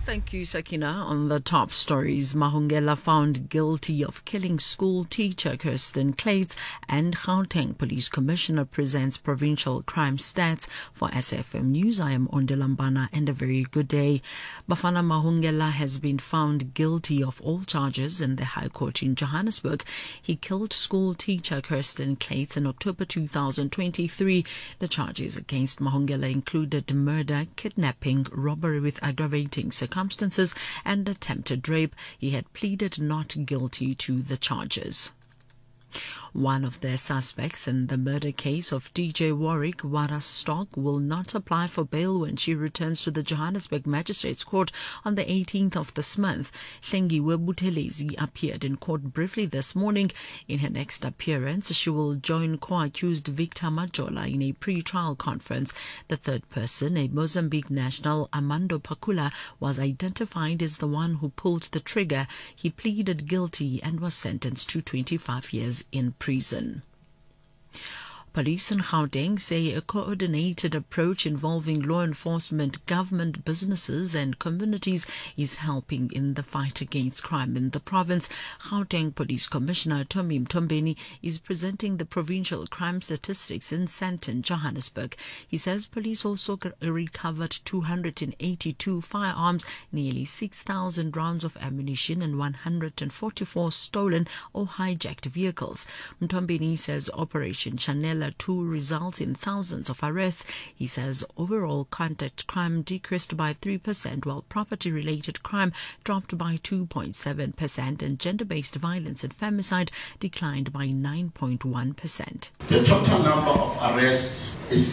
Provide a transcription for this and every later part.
Thank you, Sakina. On the top stories, Mahungela found guilty of killing school teacher Kirsten Clates, and Gauteng Police Commissioner presents provincial crime stats. For SFM News, I am Ondelambana, and a very good day. Bafana Mahungela has been found guilty of all charges in the High Court in Johannesburg. He killed school teacher Kirsten Clates in October 2023. The charges against Mahungela included murder, kidnapping, robbery with aggravating circumstances, and attempted rape. He had pleaded not guilty to the charges. One of their suspects in the murder case of DJ Warwick, Wara Stock, will not apply for bail when she returns to the Johannesburg Magistrates Court on the 18th of this month. Hlengiwe Buthelezi appeared in court briefly this morning. In her next appearance, she will join co-accused Victor Majola in a pre-trial conference. The third person, a Mozambique national, Armando Pacula, was identified as the one who pulled the trigger. He pleaded guilty and was sentenced to 25 years in prison. Police in Gauteng say a coordinated approach involving law enforcement, government, businesses and communities is helping in the fight against crime in the province. Gauteng Police Commissioner Tommy Mtombeni is presenting the provincial crime statistics in Sandton, Johannesburg. He says police also recovered 282 firearms, nearly 6,000 rounds of ammunition and 144 stolen or hijacked vehicles. Mtombeni says Operation Chanela 2 results in thousands of arrests. He says overall contact crime decreased by 3%, while property-related crime dropped by 2.7%, and gender-based violence and femicide declined by 9.1%. The total number of arrests is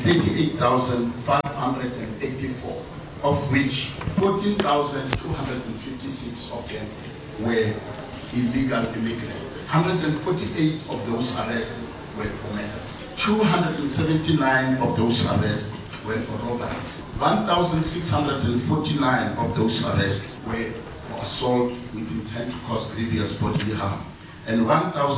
38,584, of which 14,256 of them were illegal immigrants. 148 of those arrests were for murders. 279 of those arrests were for robberies. 1,649 of those arrests were for assault with intent to cause grievous bodily harm. And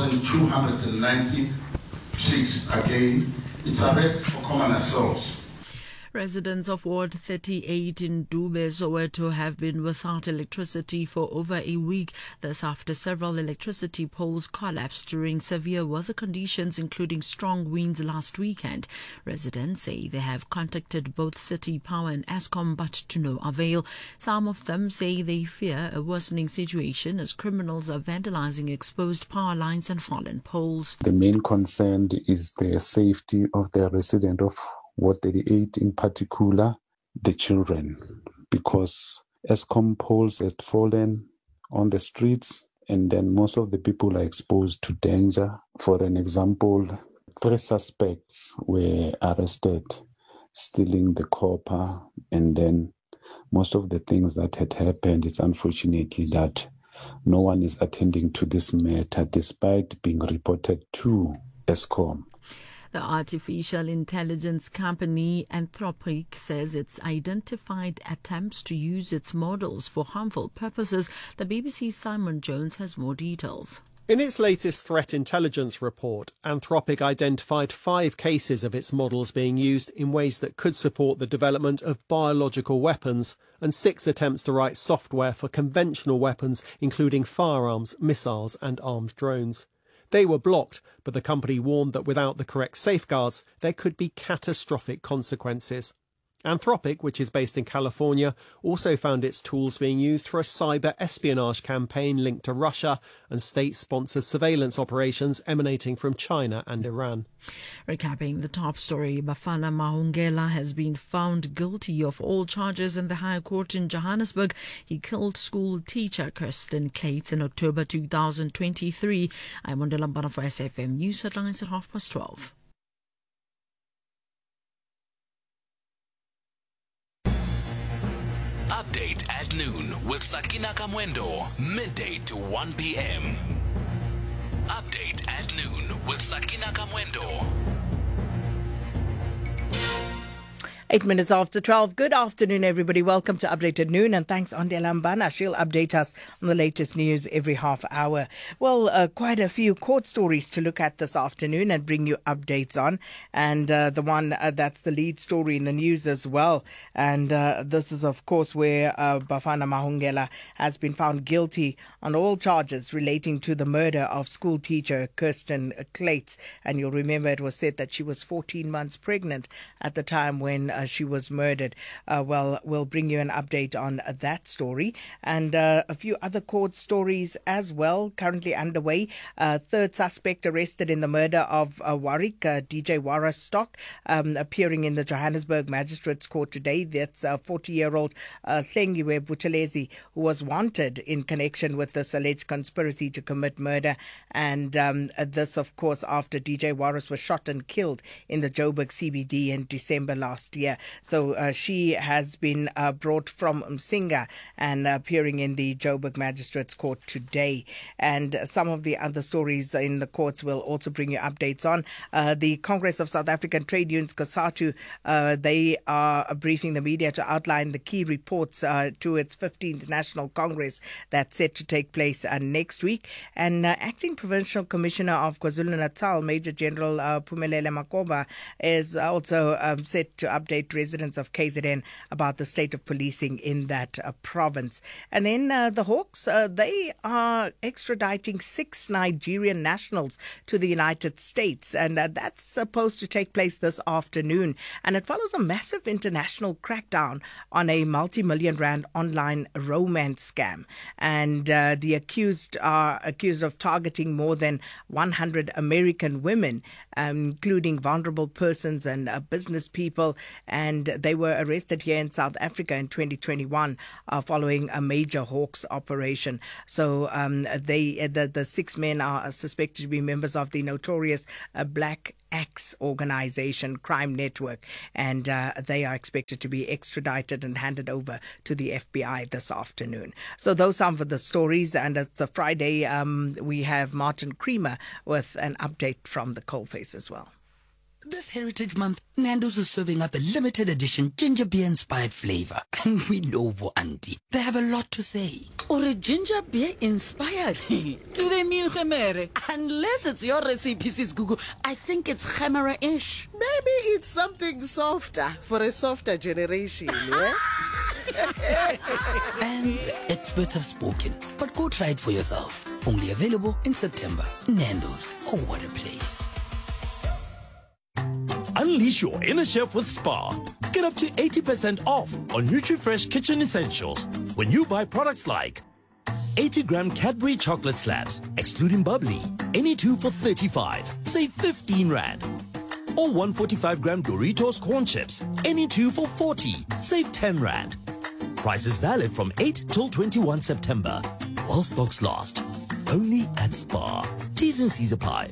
1,296 again, it's arrests for common assaults. Residents of Ward 38 in Dube, Soweto have been without electricity for over a week. This after several electricity poles collapsed during severe weather conditions, including strong winds last weekend. Residents say they have contacted both City Power and Eskom, but to no avail. Some of them say they fear a worsening situation as criminals are vandalizing exposed power lines and fallen poles. The main concern is the safety of the resident of Ward 38, in particular, the children, because Eskom poles had fallen on the streets and then most of the people are exposed to danger. For an example, 3 suspects were arrested stealing the copper, and then most of the things that had happened, it's unfortunately that no one is attending to this matter despite being reported to Eskom. The artificial intelligence company Anthropic says it's identified attempts to use its models for harmful purposes. The BBC's Simon Jones has more details. In its latest threat intelligence report, Anthropic identified 5 cases of its models being used in ways that could support the development of biological weapons, and 6 attempts to write software for conventional weapons, including firearms, missiles and armed drones. They were blocked, but the company warned that without the correct safeguards, there could be catastrophic consequences. Anthropic, which is based in California, also found its tools being used for a cyber espionage campaign linked to Russia and state-sponsored surveillance operations emanating from China and Iran. Recapping the top story, Bafana Mahungela has been found guilty of all charges in the High Court in Johannesburg. He killed school teacher Kirsten Clates in October 2023. I'm Ondelambana for SFM News Headlines at 12:30. Update at noon with Sakina Kamwendo, midday to 1 p.m. Update at noon with Sakina Kamwendo. 8 minutes after 12. Good afternoon, everybody. Welcome to Update at Noon, and thanks Andela Mbana. She'll update us on the latest news every half hour. Well, quite a few court stories to look at this afternoon and bring you updates on. And the one that's the lead story in the news as well. And this is, of course, where Bafana Mahungela has been found guilty on all charges relating to the murder of school teacher Kirsten Kleitz. And you'll remember it was said that she was 14 months pregnant at the time when she was murdered. Well, we'll bring you an update on that story and a few other court stories as well currently underway. Third suspect arrested in the murder of Warwick, DJ Warastock, appearing in the Johannesburg Magistrates Court today. That's 40-year-old Thengiwe Buthelezi, who was wanted in connection with this alleged conspiracy to commit murder. And this, of course, after DJ Waris was shot and killed in the Joburg CBD in December last year. So she has been brought from Msinga and appearing in the Joburg Magistrates Court today. And some of the other stories in the courts will also bring you updates on. The Congress of South African Trade Unions, COSATU, they are briefing the media to outline the key reports to its 15th National Congress that's set to take place next week. And Acting Provincial Commissioner of KwaZulu-Natal, Major General Phumelele Makoba, is also set to update residents of KZN about the state of policing in that province. And then the Hawks, they are extraditing 6 Nigerian nationals to the United States, and that's supposed to take place this afternoon. And it follows a massive international crackdown on a multi-million rand online romance scam. And the accused are accused of targeting more than 100 American women, including vulnerable persons and business people, and they were arrested here in South Africa in 2021 following a major Hawks operation. So the 6 men are suspected to be members of the notorious Black Axe organization crime network, and they are expected to be extradited and handed over to the FBI this afternoon. So those are some of the stories, and it's a Friday. We have Martin Creamer with an update from the coalface as well. This Heritage Month, Nando's is serving up a limited edition ginger beer inspired flavor. And we know, Auntie, they have a lot to say. Or a ginger beer inspired? Do they mean Khemere? Unless it's your recipe, Sis Gugu, I think it's Khemera-ish. Maybe it's something softer for a softer generation, yeah? And the experts have spoken, but go try it for yourself. Only available in September. Nando's, oh what a place. Unleash your inner chef with Spar. Get up to 80% off on NutriFresh kitchen essentials when you buy products like 80-gram Cadbury chocolate slabs, excluding bubbly, any 2 for 35, save 15 rand. Or 145-gram Doritos corn chips, any 2 for 40, save 10 rand. Prices valid from 8 till 21 September. While stocks last. Only at Spar. T's and C's apply.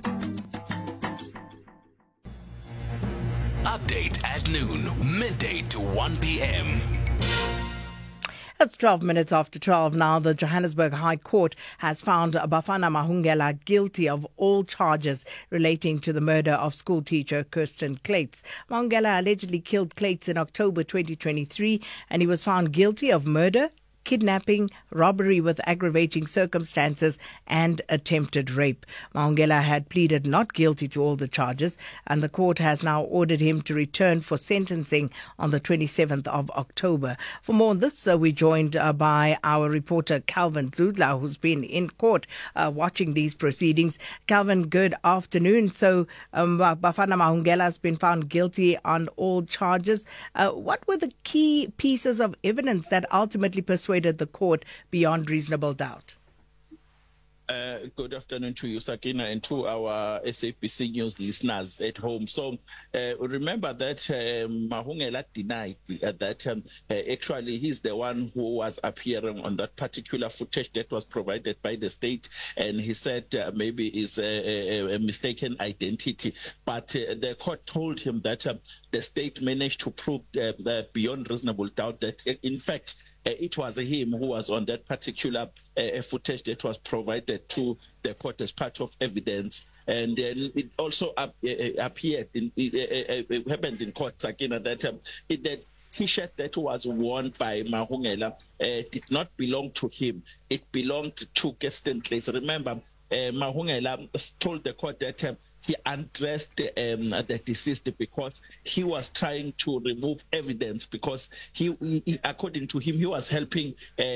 Update at noon, midday to 1 p.m. It's 12 minutes after 12 now. The Johannesburg High Court has found Bafana Mahungela guilty of all charges relating to the murder of school teacher Kirsten Kleitz. Mahungela allegedly killed Kleitz in October 2023, and he was found guilty of murder, kidnapping, robbery with aggravating circumstances, and attempted rape. Mahungela had pleaded not guilty to all the charges, and the court has now ordered him to return for sentencing on the 27th of October. For more on this, we're joined by our reporter Calvin Dludla, who's been in court watching these proceedings. Calvin, good afternoon. So Bafana Mahungela has been found guilty on all charges. What were the key pieces of evidence that ultimately persuaded the court beyond reasonable doubt? Good afternoon to you, Sakina, and to our SABC News listeners at home. So remember that Mahungela denied that actually he's the one who was appearing on that particular footage that was provided by the state, and he said maybe it's a mistaken identity. But the court told him that the state managed to prove beyond reasonable doubt that, in fact, it was him who was on that particular footage that was provided to the court as part of evidence And then it also appeared, it happened in court, Sakina, that that T-shirt that was worn by Mahungela did not belong to him. It belonged to Kirsten Claes. Remember, Mahungela told the court that he undressed the deceased because he was trying to remove evidence, because he according to him, he was helping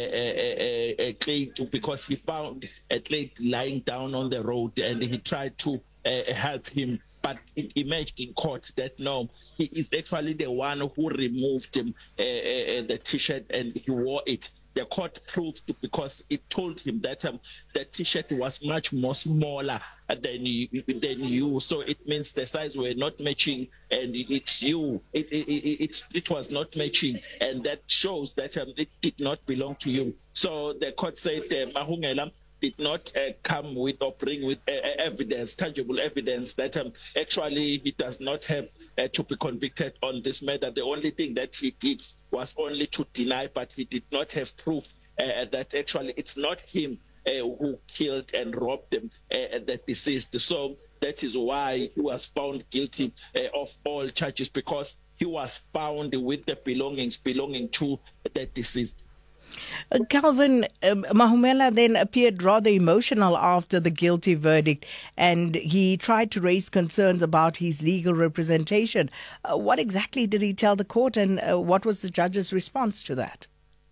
Clay because he found Clay lying down on the road, and he tried to help him. But it emerged in court that no, he is actually the one who removed the T-shirt and he wore it. The court proved because it told him that the T-shirt was much more smaller than you. So it means the size were not matching, and it's you. It was not matching, and that shows that it did not belong to you. So the court said Mahungela did not come with or bring with evidence, tangible evidence that actually he does not have to be convicted on this matter. The only thing that he did was only to deny, but he did not have proof that actually it's not him who killed and robbed them, the deceased. So that is why he was found guilty of all charges, because he was found with the belongings belonging to the deceased. Calvin, Mahumela then appeared rather emotional after the guilty verdict, and he tried to raise concerns about his legal representation. What exactly did he tell the court, and what was the judge's response to that?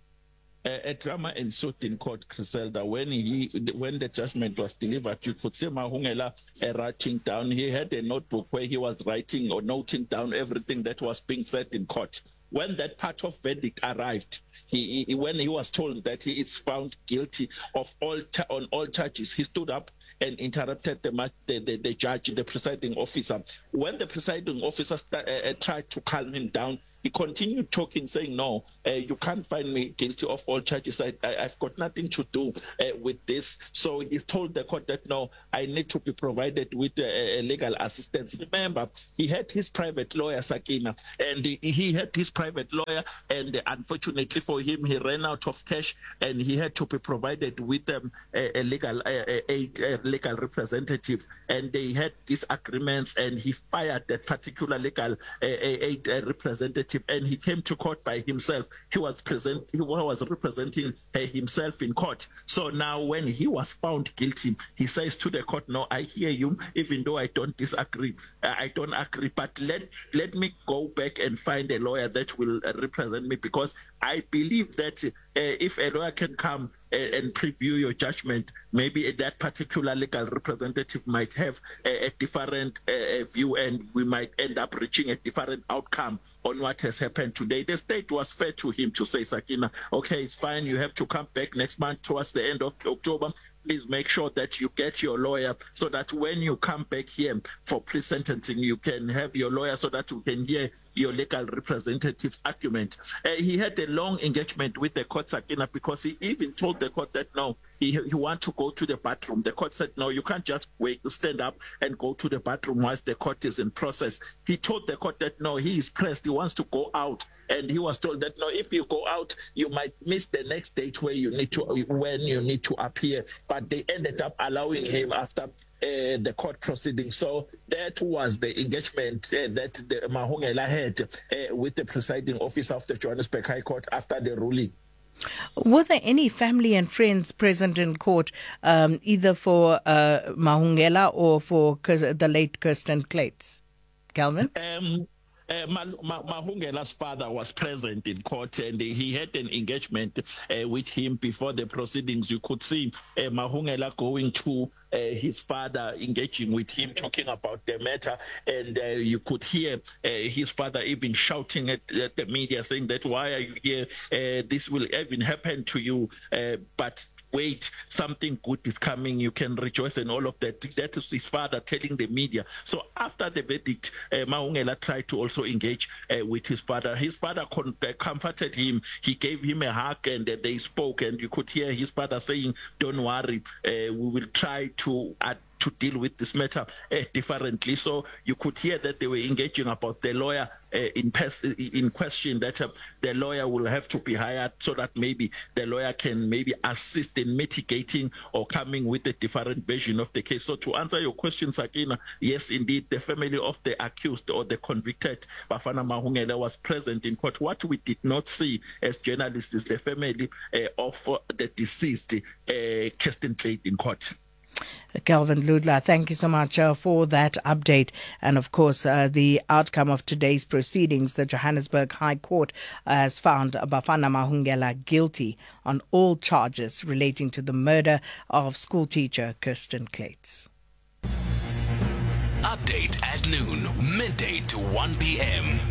A drama ensued in court, Griselda. When the judgment was delivered, you could see Mahungela writing down. He had a notebook where he was writing or noting down everything that was being said in court. When that part of verdict arrived, when he was told that he is found guilty of on all charges, he stood up and interrupted the judge, the presiding officer. When the presiding officer tried to calm him down, he continued talking, saying, no, you can't find me guilty of all charges. I've got nothing to do with this. So he told the court that, no, I need to be provided with legal assistance. Remember, he had his private lawyer, Sakina, and he had his private lawyer, and unfortunately for him, he ran out of cash, and he had to be provided with a legal representative. And they had disagreements, and he fired that particular legal aid representative. And he came to court by himself. He was representing himself in court. So now when he was found guilty, he says to the court, no, I hear you, even though I don't disagree. I don't agree, but let me go back and find a lawyer that will represent me, because I believe that if a lawyer can come and preview your judgment, maybe that particular legal representative might have a different view, and we might end up reaching a different outcome on what has happened today. The state was fair to him to say, Sakina, okay, it's fine, you have to come back next month towards the end of October. Please make sure that you get your lawyer, so that when you come back here for pre-sentencing, you can have your lawyer so that you can hear your legal representative's argument. He had a long engagement with the court, Sakina, because he even told the court that no, he wants to go to the bathroom. The court said, no, you can't just stand up and go to the bathroom whilst the court is in process. He told the court that no, he is pressed, he wants to go out. And he was told that no, if you go out, you might miss the next date when you need to appear. But they ended up allowing him after the court proceeding. So that was the engagement that the Mahungela had with the presiding officer of the Johannesburg High Court after the ruling. Were there any family and friends present in court, either for Mahungela or for the late Kirsten Clates? Calvin? Mahungela's father was present in court, and he had an engagement with him before the proceedings. You could see Mahungela going to his father, engaging with him, talking about the matter, and you could hear his father even shouting at the media, saying that, why are you here? This will even happen to you, but wait, something good is coming, you can rejoice, and all of that. That is his father telling the media. So after the verdict, Mahungela tried to also engage with his father. His father comforted him. He gave him a hug, and they spoke, and you could hear his father saying, don't worry, we will try to to deal with this matter differently. So you could hear that they were engaging about the lawyer in question, that the lawyer will have to be hired so that maybe the lawyer can maybe assist in mitigating or coming with a different version of the case. So to answer your question, Sakina, yes, indeed, the family of the accused or the convicted Bafana Mahungela was present in court. What we did not see as journalists is the family of the deceased Kirsten Clate in court. Kelvin Ludla, thank you so much for that update. And of course, the outcome of today's proceedings, the Johannesburg High Court has found Bafana Mahungela guilty on all charges relating to the murder of schoolteacher Kirsten Clate. Update at noon, midday to 1 p.m.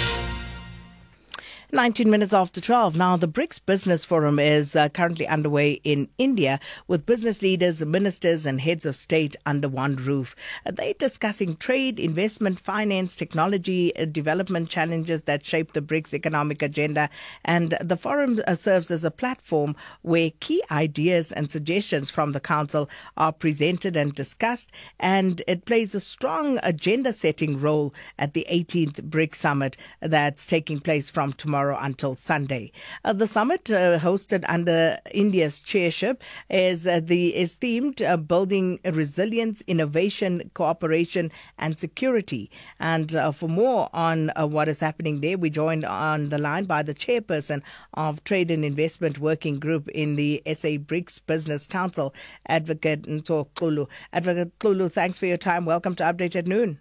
19 minutes after 12. Now, the BRICS Business Forum is currently underway in India with business leaders, ministers and heads of state under one roof. They're discussing trade, investment, finance, technology, development challenges that shape the BRICS economic agenda. And the forum serves as a platform where key ideas and suggestions from the Council are presented and discussed. And it plays a strong agenda-setting role at the 18th BRICS Summit that's taking place from tomorrow until Sunday. The summit, hosted under India's chairship, is themed building resilience, innovation, cooperation and security. And for more on what is happening there, we joined on the line by the chairperson of Trade and Investment Working Group in the SA BRICS Business Council, Advocate Nto. Advocate Xulu, thanks for your time. Welcome to Update at Noon.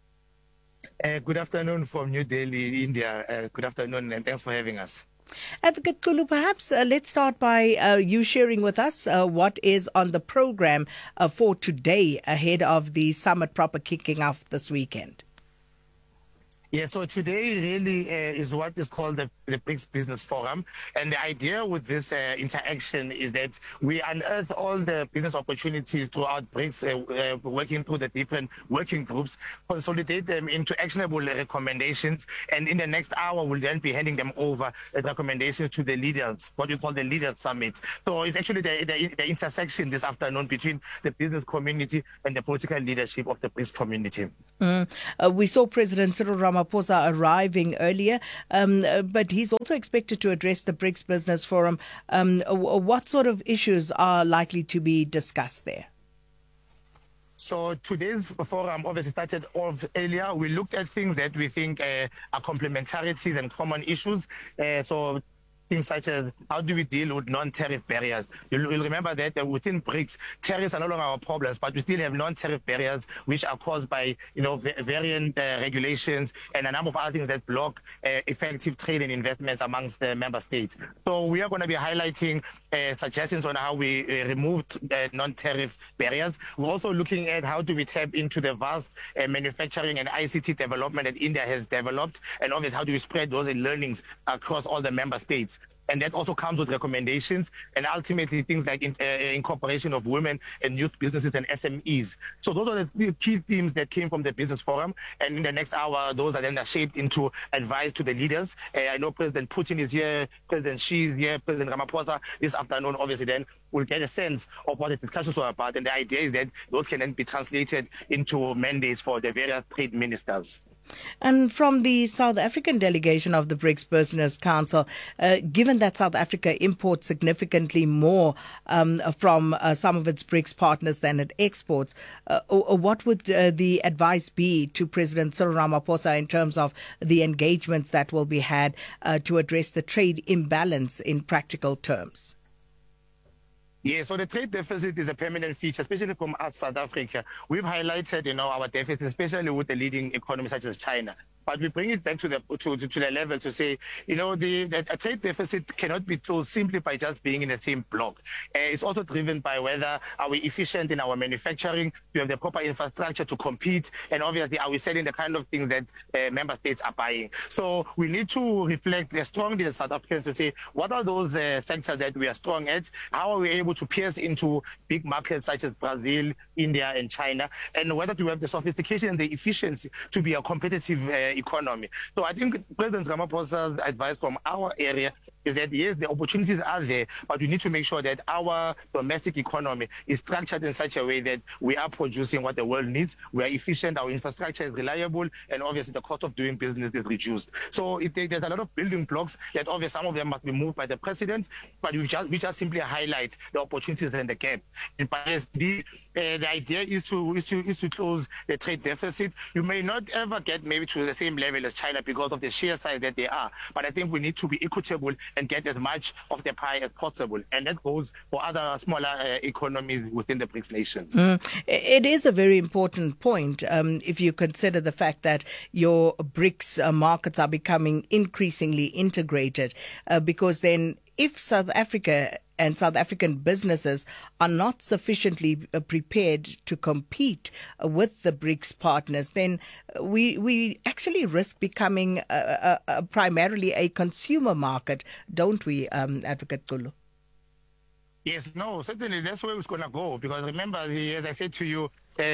Good afternoon from New Delhi, India. Good afternoon, and thanks for having us. Advocate Xulu, perhaps let's start by you sharing with us what is on the program for today ahead of the summit proper kicking off this weekend. Yeah, so today really is what is called the BRICS Business Forum. And the idea with this interaction is that we unearth all the business opportunities throughout BRICS, working through the different working groups, consolidate them into actionable recommendations. And in the next hour, we'll then be handing them over as recommendations to the leaders, what we call the Leaders Summit. So it's actually the intersection this afternoon between the business community and the political leadership of the BRICS community. We saw President Cyril Ramaphosa arriving earlier, but he's also expected to address the BRICS Business Forum. What sort of issues are likely to be discussed there? So today's forum obviously started off earlier. We looked at things that we think are complementarities and common issues. So things such as how do we deal with non-tariff barriers? You'll remember that within BRICS, tariffs are no longer our problems, but we still have non-tariff barriers which are caused by variant regulations and a number of other things that block effective trade and investments amongst the member states. So we are going to be highlighting suggestions on how we remove non-tariff barriers. We're also looking at how do we tap into the vast manufacturing and ICT development that India has developed, and obviously how do we spread those learnings across all the member states. And that also comes with recommendations and ultimately things like incorporation of women and youth businesses and SMEs. So those are the key themes that came from the business forum. And in the next hour, those are then shaped into advice to the leaders. I know President Putin is here, President Xi is here, President Ramaphosa this afternoon. Obviously, then we'll get a sense of what the discussions were about. And the idea is that those can then be translated into mandates for the various trade ministers. And from the South African delegation of the BRICS Business Council, given that South Africa imports significantly more from some of its BRICS partners than it exports, what would the advice be to President Cyril Ramaphosa in terms of the engagements that will be had to address the trade imbalance in practical terms? Yeah, so the trade deficit is a permanent feature, especially from us, South Africa. We've highlighted, our deficit, especially with the leading economies such as China. But we bring it back to the level to say, a trade deficit cannot be told simply by just being in the same block. It's also driven by whether are we efficient in our manufacturing, do we have the proper infrastructure to compete, and obviously are we selling the kind of things that member states are buying. So we need to reflect strongly as South Africans to say, what are those sectors that we are strong at? How are we able to pierce into big markets such as Brazil, India, and China, and whether do we have the sophistication and the efficiency to be a competitive economy. So I think President Ramaphosa's advice from our area is that, yes, the opportunities are there, but we need to make sure that our domestic economy is structured in such a way that we are producing what the world needs, we are efficient, our infrastructure is reliable, and obviously the cost of doing business is reduced. So there's a lot of building blocks that obviously some of them must be moved by the president, but we just simply highlight the opportunities and the gap. And the idea is to close the trade deficit. You may not ever get maybe to the same level as China because of the sheer size that they are, but I think we need to be equitable and get as much of the pie as possible. And that goes for other smaller economies within the BRICS nations. It is a very important point if you consider the fact that your BRICS markets are becoming increasingly integrated, because then if South Africa and South African businesses are not sufficiently prepared to compete with the BRICS partners, then we actually risk becoming primarily a consumer market, don't we, Advocate Xulu? Yes, no, certainly that's where it's going to go. Because remember, as I said to you,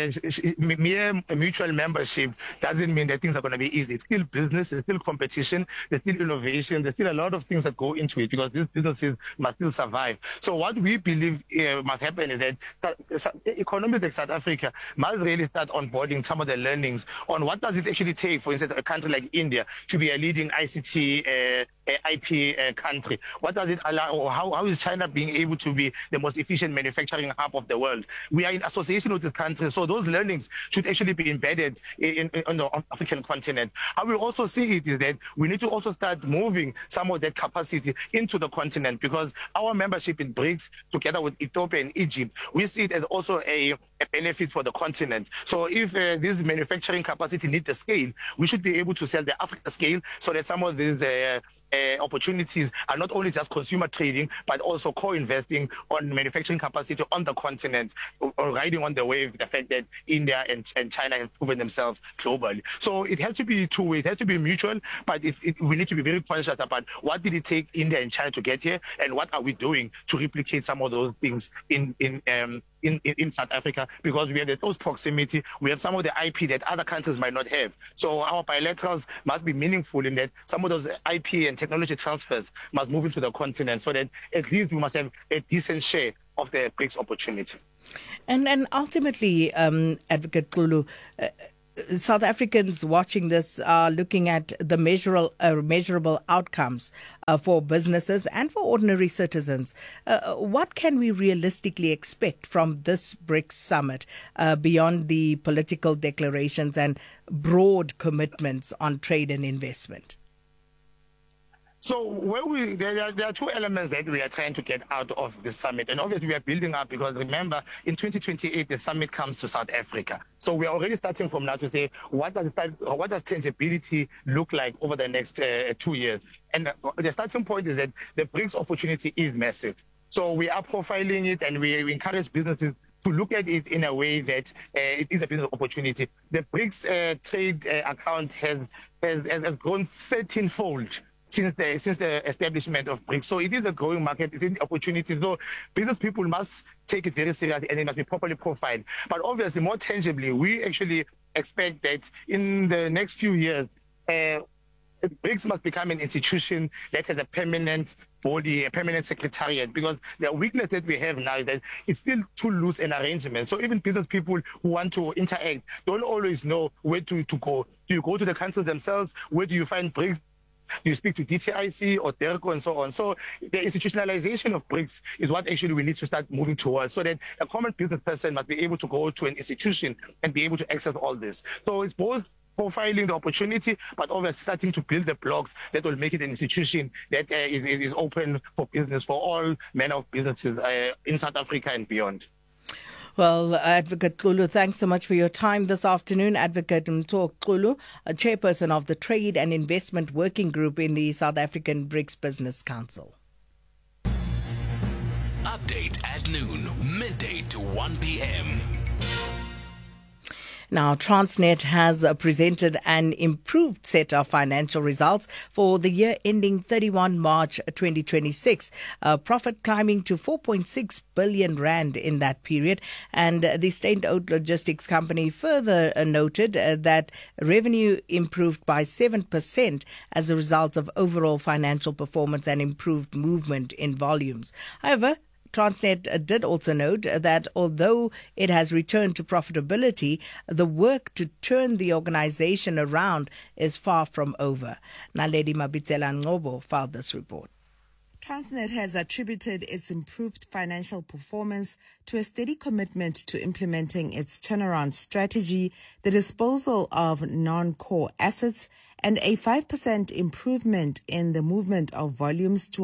mere mutual membership doesn't mean that things are going to be easy. It's still business, it's still competition, there's still innovation, there's still a lot of things that go into it because these businesses must still survive. So what we believe must happen is that economies like South Africa must really start onboarding some of the learnings on what does it actually take, for instance, a country like India to be a leading ICT IP country. What does it allow, or how is China being able to be the most efficient manufacturing hub of the world? We are in association with this country, so those learnings should actually be embedded on the African continent. How we also see it is that we need to also start moving some of that capacity into the continent, because our membership in BRICS, together with Ethiopia and Egypt, we see it as also a benefit for the continent. So if this manufacturing capacity needs the scale, we should be able to sell the Africa scale so that some of these opportunities are not only just consumer trading, but also co-investing on manufacturing capacity on the continent, or riding on the wave, the fact that India and China have proven themselves globally. So it has to be two-way, it has to be mutual, but we need to be very conscious about what did it take India and China to get here, and what are we doing to replicate some of those things in South Africa, because we have the close proximity, we have some of the IP that other countries might not have. So our bilaterals must be meaningful in that some of those IP and technology transfers must move into the continent, so that at least we must have a decent share of the BRICS opportunity. And ultimately, Advocate Xulu, South Africans watching this are looking at the measurable outcomes for businesses and for ordinary citizens. What can we realistically expect from this BRICS summit beyond the political declarations and broad commitments on trade and investment? So there are two elements that we are trying to get out of the summit, and obviously we are building up, because remember, in 2028 the summit comes to South Africa. So we are already starting from now to say what does tangibility look like over the next 2 years. And the starting point is that the BRICS opportunity is massive. So we are profiling it, and we encourage businesses to look at it in a way that it is a business opportunity. The BRICS trade account has grown 13-fold. Since the establishment of BRICS. So it is a growing market, it's an opportunity. So business people must take it very seriously, and it must be properly profiled. But obviously, more tangibly, we actually expect that in the next few years, BRICS must become an institution that has a permanent body, a permanent secretariat, because the weakness that we have now is that it's still too loose an arrangement. So even business people who want to interact don't always know where to go. Do you go to the councils themselves? Where do you find BRICS? You speak to DTIC or DERCO and so on. So the institutionalization of BRICS is what actually we need to start moving towards, so that a common business person must be able to go to an institution and be able to access all this. So it's both profiling the opportunity, but obviously starting to build the blocks that will make it an institution that is open for business, for all manner of businesses in South Africa and beyond. Well, Advocate Xulu, thanks so much for your time this afternoon. Advocate Mpho Xulu, chairperson of the Trade and Investment Working Group in the South African BRICS Business Council. Update at noon, midday to 1 p.m. Now, Transnet has presented an improved set of financial results for the year ending 31 March 2026. Profit climbing to 4.6 billion rand in that period. And the state-owned logistics company further noted that revenue improved by 7% as a result of overall financial performance and improved movement in volumes. However, Transnet did also note that although it has returned to profitability, the work to turn the organization around is far from over. Naledi Mabitsela Ngobo filed this report. Transnet has attributed its improved financial performance to a steady commitment to implementing its turnaround strategy, the disposal of non-core assets, and a 5% improvement in the movement of volumes to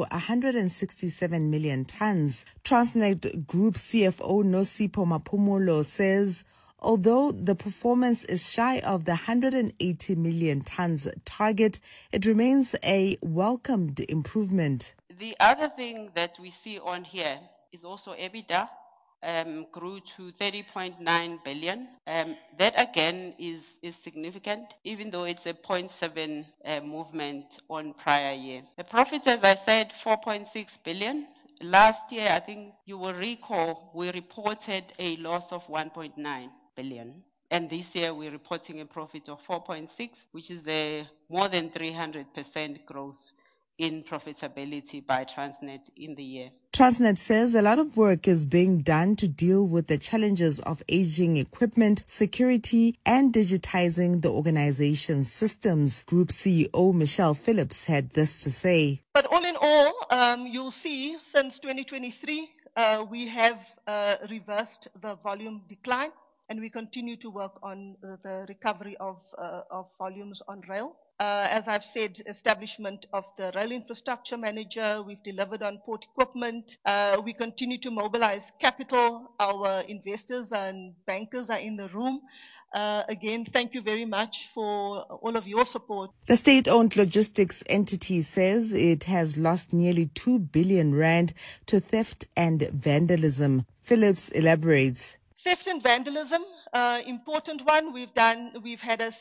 167 million tons. Transnet Group CFO Nosipho Maphumulo says, although the performance is shy of the 180 million tons target, it remains a welcomed improvement. The other thing that we see on here is also EBITDA grew to 30.9 billion. That again is significant, even though it's a 0.7 movement on prior year. The profits, as I said, 4.6 billion. Last year, I think you will recall, we reported a loss of 1.9 billion. And this year, we're reporting a profit of 4.6, which is a more than 300% growth in profitability by Transnet in the year. Transnet says a lot of work is being done to deal with the challenges of aging equipment, security, and digitizing the organization's systems. Group CEO Michelle Phillips had this to say. But all in all, you'll see since 2023, we have reversed the volume decline, and we continue to work on the recovery of volumes on rail. As I've said, establishment of the rail infrastructure manager, we've delivered on port equipment. We continue to mobilize capital. Our investors and bankers are in the room. Again, thank you very much for all of your support. The state-owned logistics entity says it has lost nearly 2 billion rand to theft and vandalism. Phillips elaborates. Theft and vandalism, important one. We've had a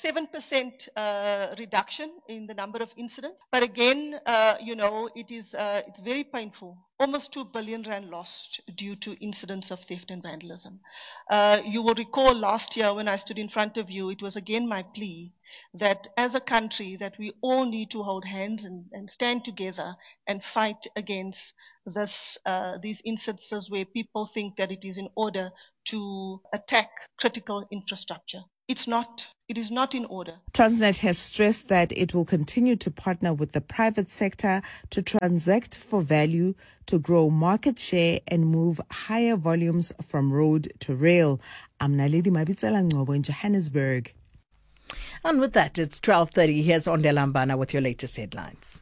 7% reduction in the number of incidents. But again, it's very painful. Almost 2 billion rand lost due to incidents of theft and vandalism. You will recall last year when I stood in front of you, it was again my plea that as a country that we all need to hold hands and stand together and fight against these instances where people think that it is in order to attack critical infrastructure. It's not. It is not in order. Transnet has stressed that it will continue to partner with the private sector to transact for value, to grow market share and move higher volumes from road to rail. I'm Naledi Mabitsela Ngobo in Johannesburg. And with that, it's 12:30. Here's Ondela Mbana with your latest headlines.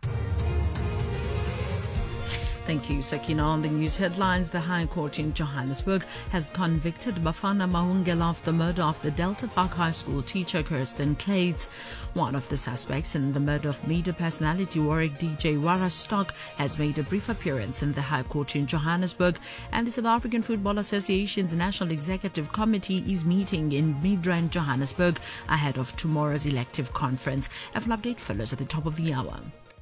Thank you, Sakina. On the news headlines, the High Court in Johannesburg has convicted Bafana Mahungela of the murder of the Delta Park High School teacher Kirsten Clades. One of the suspects in the murder of media personality Warwick DJ Wara Stock has made a brief appearance in the High Court in Johannesburg, and the South African Football Association's National Executive Committee is meeting in Midrand, Johannesburg, ahead of tomorrow's elective conference. A full update follows at the top of the hour.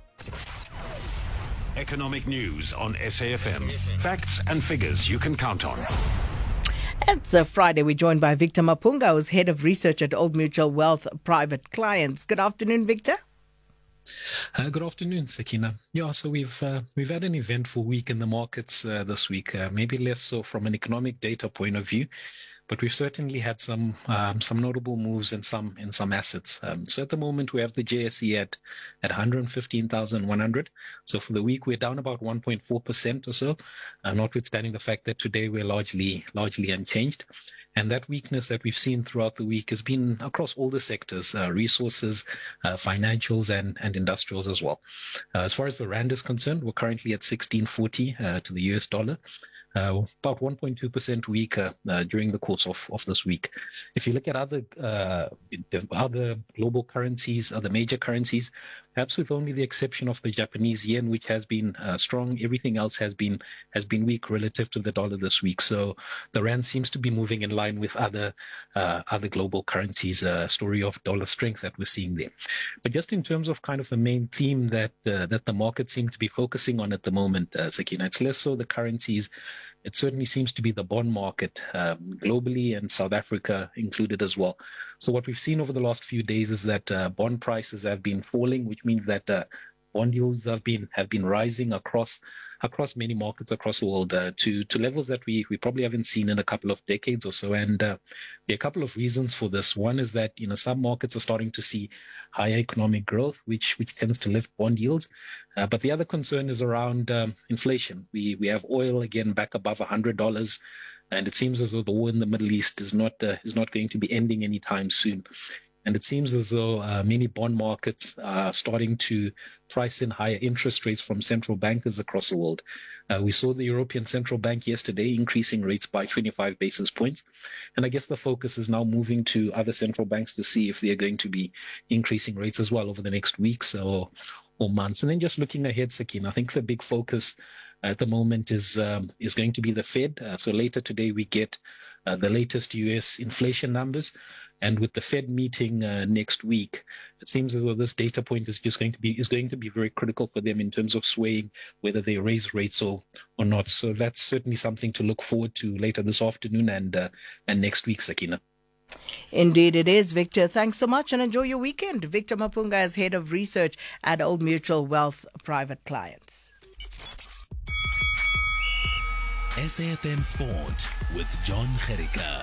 Economic news on SAFM. Facts and figures you can count on. It's a Friday. We're joined by Victor Mapunga, who's head of research at Old Mutual Wealth Private Clients. Good afternoon, Victor. Good afternoon, Sakina. Yeah, so we've had an eventful week in the markets this week. Maybe less so from an economic data point of view, but we've certainly had some notable moves in some assets. So at the moment we have the JSE at 115,100. So for the week we're down about 1.4% or so, notwithstanding the fact that today we're largely unchanged. And that weakness that we've seen throughout the week has been across all the sectors, resources, financials, and industrials as well. As far as the rand is concerned, we're currently at 16.40 to the US dollar. about 1.2% weaker during the course of this week. If you look at other global currencies, other major currencies, perhaps with only the exception of the Japanese yen, which has been strong, everything else has been weak relative to the dollar this week. So the rand seems to be moving in line with other global currencies, story of dollar strength that we're seeing there. But just in terms of kind of the main theme that the market seems to be focusing on at the moment, Sakina, it's less so the currencies. It certainly seems to be the bond market globally, and South Africa included as well. So what we've seen over the last few days is that bond prices have been falling, which means that bond yields have been rising across many markets across the world to levels that we probably haven't seen in a couple of decades or so. And there are a couple of reasons for this. One is that some markets are starting to see higher economic growth, which tends to lift bond yields. But the other concern is around inflation. We have oil again back above $100, and it seems as though the war in the Middle East is not going to be ending anytime soon. And it seems as though many bond markets are starting to price in higher interest rates from central bankers across the world. We saw the European Central Bank yesterday increasing rates by 25 basis points. And I guess the focus is now moving to other central banks to see if they're going to be increasing rates as well over the next weeks or months. And then just looking ahead, Sakina, I think the big focus at the moment is going to be the Fed. So later today we get the latest US inflation numbers. And with the Fed meeting next week, it seems as though this data point is going to be very critical for them in terms of swaying whether they raise rates or not. So that's certainly something to look forward to later this afternoon and next week, Sakina. Indeed it is, Victor. Thanks so much and enjoy your weekend. Victor Mapunga is Head of Research at Old Mutual Wealth Private Clients. SAFM Sport with John Gericka.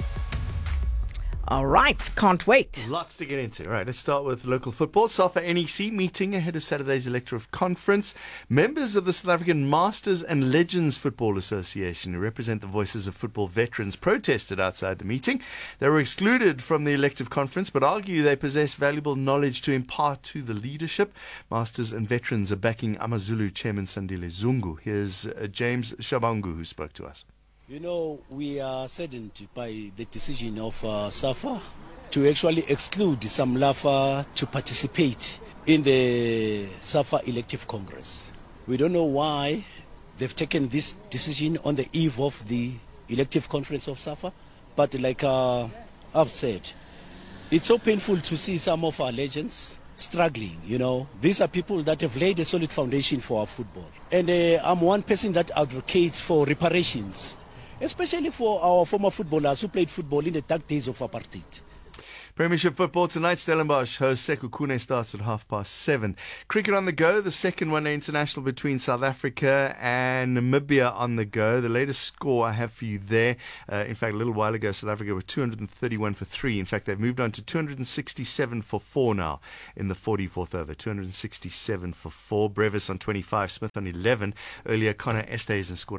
All right, can't wait. Lots to get into. All right, let's start with local football. SAFA NEC meeting ahead of Saturday's elective conference. Members of the South African Masters and Legends Football Association, who represent the voices of football veterans, protested outside the meeting. They were excluded from the elective conference, but argue they possess valuable knowledge to impart to the leadership. Masters and veterans are backing AmaZulu chairman Sandile Zungu. Here's James Shabangu, who spoke to us. You know, we are saddened by the decision of SAFA to actually exclude some LAFA to participate in the SAFA elective congress. We don't know why they've taken this decision on the eve of the elective conference of SAFA, but like I've said, it's so painful to see some of our legends struggling. These are people that have laid a solid foundation for our football. And I'm one person that advocates for reparations, especially for our former footballers who played football in the dark days of apartheid. Premiership football tonight. Stellenbosch hosts Sekhukhune, starts at 7:30. Cricket on the go. The second one-day international between South Africa and Namibia on the go. The latest score I have for you there. In fact, a little while ago, South Africa were 231 for 3. In fact, they've moved on to 267 for 4 now in the 44th over. 267 for 4. Brevis on 25. Smith on 11. Earlier, Connor Esterhuizen scored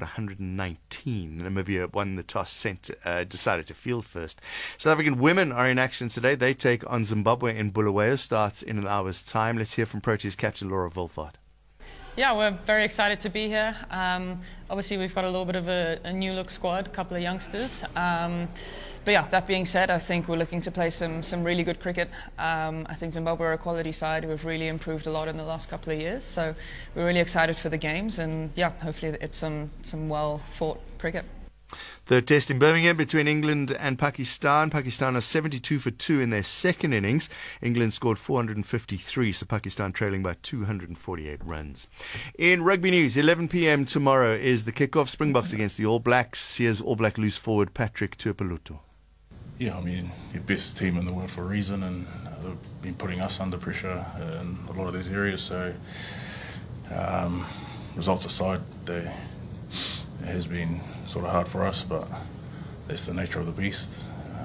119. Namibia won the toss, decided to field first. South African women are in action today. They take on Zimbabwe in Bulawayo. Starts in an hour's time. Let's hear from Proteas captain Laura Wolfhard. Yeah, we're very excited to be here. Obviously, we've got a little bit of a new look squad, a couple of youngsters. But yeah, that being said, I think we're looking to play some really good cricket. I think Zimbabwe are a quality side who have really improved a lot in the last couple of years. So we're really excited for the games, and yeah, hopefully it's some well fought cricket. Third test in Birmingham between England and Pakistan. Pakistan are 72 for 2 in their second innings. England scored 453, so Pakistan trailing by 248 runs. In rugby news, 11 p.m. tomorrow is the kickoff. Springboks against the All Blacks. Here's All Black loose forward Patrick Tuipulotu. Yeah, I mean, the best team in the world for a reason, and they've been putting us under pressure in a lot of these areas. So, results aside, it has been sort of hard for us, but that's the nature of the beast.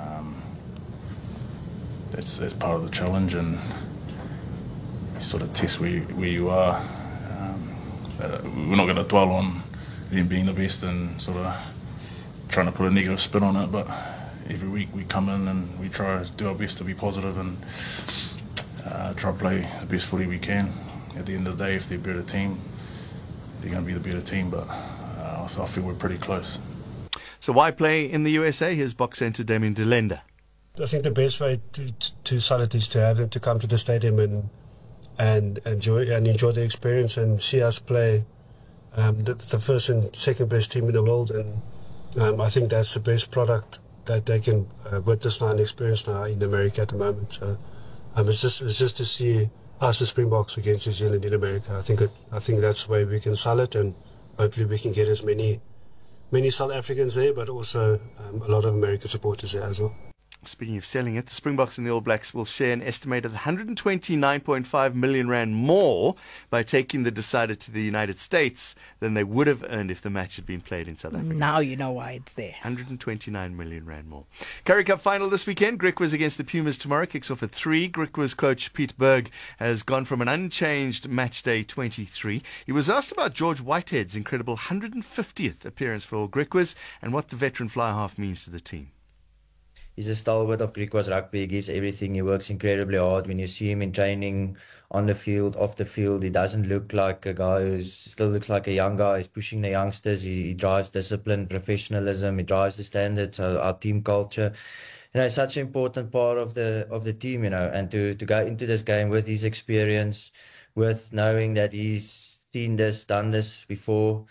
That's part of the challenge, and you sort of test where you are. We're not going to dwell on them being the best and sort of trying to put a negative spin on it, but every week we come in and we try to do our best to be positive and try to play the best footy we can. At the end of the day, if they're a better team, they're going to be the better team, but I feel we're pretty close. So why play in the USA? Here's box centre Damien Delenda. I think the best way to sell it is to have them to come to the stadium and enjoy the experience and see us play the first and second best team in the world. And I think that's the best product that they can witness now and experience now in America at the moment. So it's just to see us as Springboks against New Zealand in America. I think that's the way we can sell it, and hopefully we can get as many South Africans there, but also a lot of American supporters there as well. Speaking of selling it, the Springboks and the All Blacks will share an estimated 129.5 million rand more by taking the decider to the United States than they would have earned if the match had been played in South Africa. Now you know why it's there. 129 million rand more. Currie Cup final this weekend. Griquas against the Pumas tomorrow. Kicks off at 3. Griquas coach Pete Berg has gone from an unchanged match day 23. He was asked about George Whitehead's incredible 150th appearance for Griquas and what the veteran fly half means to the team. He's a stalwart of Griquas rugby. He gives everything. He works incredibly hard. When you see him in training, on the field, off the field, he doesn't look like a guy who still looks like a young guy. He's pushing the youngsters. He drives discipline, professionalism. He drives the standards, our team culture. It's such an important part of the team, and to go into this game with his experience, with knowing that he's seen this, done this before,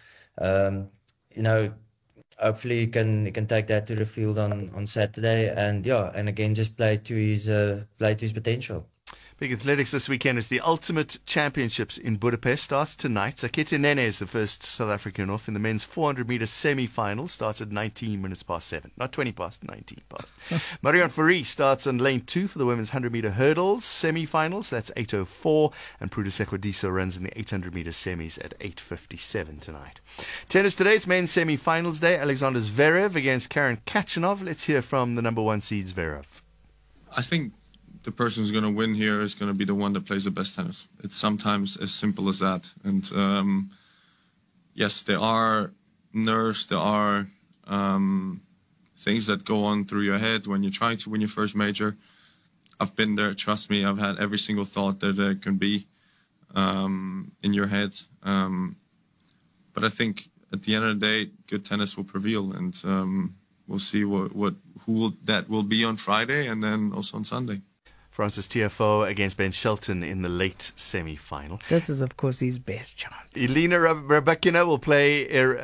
hopefully he can take that to the field on Saturday and again just play to his potential. Big athletics this weekend is the Ultimate Championships in Budapest. Starts tonight. Sakete Nene is the first South African off in the men's 400-meter semi-final. Starts at 19 minutes past 7. Not 20 past, 19 past. Marion Fourie starts on lane 2 for the women's 100-meter hurdles semi-finals. That's 8:04. And Prudence Ekwadiso runs in the 800-meter semis at 8:57 tonight. Tennis today. It's men's semi-finals day. Alexander Zverev against Karen Khachanov. Let's hear from the number 1 seed Zverev. I think the person who's going to win here is going to be the one that plays the best tennis. It's sometimes as simple as that. And yes, there are nerves, there are things that go on through your head when you're trying to win your first major. I've been there, trust me. I've had every single thought that there can be in your head. But I think at the end of the day, good tennis will prevail, and we'll see who that will be on Friday and then also on Sunday. Francis Tiafoe against Ben Shelton in the late semi-final. This is, of course, his best chance. Elena Rybakina will play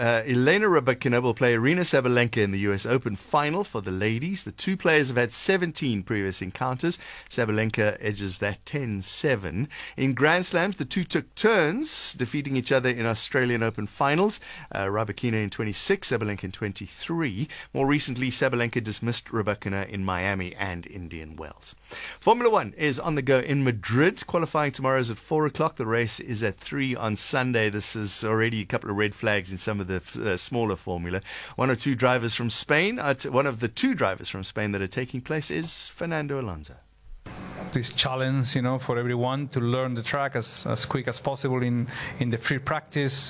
Arina Sabalenka in the US Open final for the ladies. The two players have had 17 previous encounters. Sabalenka edges that 10-7. In Grand Slams, the two took turns, defeating each other in Australian Open finals. Rybakina in 26, Sabalenka in 23. More recently, Sabalenka dismissed Rybakina in Miami and Indian Wells. Formula One is on the go in Madrid. Qualifying tomorrow is at 4 o'clock. The race is at 3 on Sunday. This is already a couple of red flags in some of the smaller formula. One of the two drivers from Spain that are taking place is Fernando Alonso. This challenge, for everyone to learn the track as quick as possible in the free practice.